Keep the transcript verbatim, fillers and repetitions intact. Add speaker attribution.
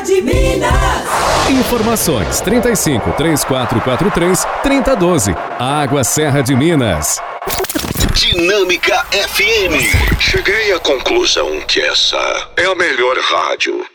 Speaker 1: De Minas.
Speaker 2: Informações trinta e cinco, três quatro quatro três, trinta doze. Água Serra de Minas.
Speaker 3: Dinâmica F M.
Speaker 4: Cheguei à conclusão que essa é a melhor rádio.